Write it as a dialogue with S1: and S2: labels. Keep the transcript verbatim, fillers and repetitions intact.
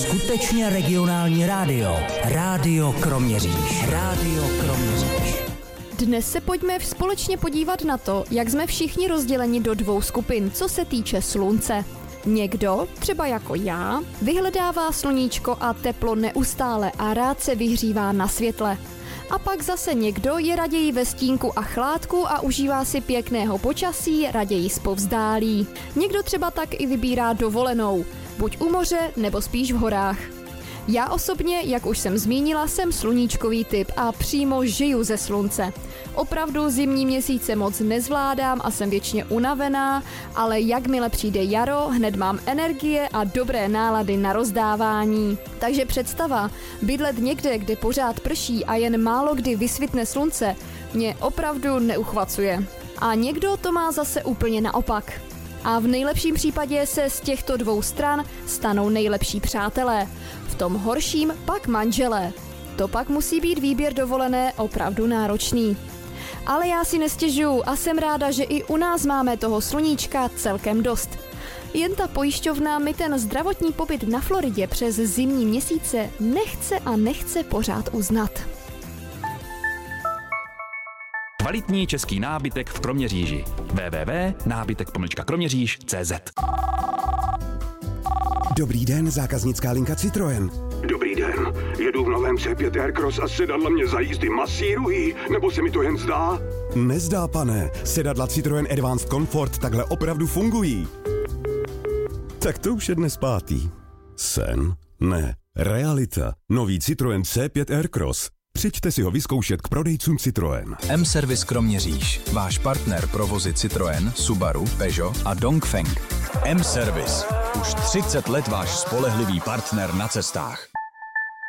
S1: Skutečně regionální rádio. Rádio Kroměříž. Rádio Kroměříž.
S2: Dnes se pojďme společně podívat na to, jak jsme všichni rozděleni do dvou skupin, co se týče slunce. Někdo, třeba jako já, vyhledává sluníčko a teplo neustále a rád se vyhřívá na světle. A pak zase někdo je raději ve stínku a chládku a užívá si pěkného počasí, raději zpovzdálí. Někdo třeba tak i vybírá dovolenou, buď u moře, nebo spíš v horách. Já osobně, jak už jsem zmínila, jsem sluníčkový typ a přímo žiju ze slunce. Opravdu zimní měsíce moc nezvládám a jsem věčně unavená, ale jakmile přijde jaro, hned mám energie a dobré nálady na rozdávání. Takže představa, bydlet někde, kde pořád prší a jen málo kdy vysvitne slunce, mě opravdu neuchvacuje. A někdo to má zase úplně naopak. A v nejlepším případě se z těchto dvou stran stanou nejlepší přátelé. V tom horším pak manželé. To pak musí být výběr dovolené opravdu náročný. Ale já si nestěžuju a jsem ráda, že i u nás máme toho sluníčka celkem dost. Jen ta pojišťovna mi ten zdravotní pobyt na Floridě přes zimní měsíce nechce a nechce pořád uznat.
S3: Kvalitní český nábytek v Kroměříži. w w w tečka nábytek pomlčka kroměříž tečka cé zet.
S4: Dobrý den, zákaznická linka Citroën.
S5: Dobrý den, jedu v novém C pět Aircross a sedadla mě za jízdy masírují, nebo se mi to jen zdá?
S4: Nezdá, pane, sedadla Citroën Advanced Comfort takhle opravdu fungují. Tak to už je dnes pátý. Sen? Ne, realita. Nový Citroën C pět Aircross. Přijďte si ho vyzkoušet k prodejcům Citroën.
S6: M-Service Kroměříž, váš partner pro vozy Citroën, Subaru, Peugeot a Dongfeng. M-Service, už třicet let váš spolehlivý partner na cestách.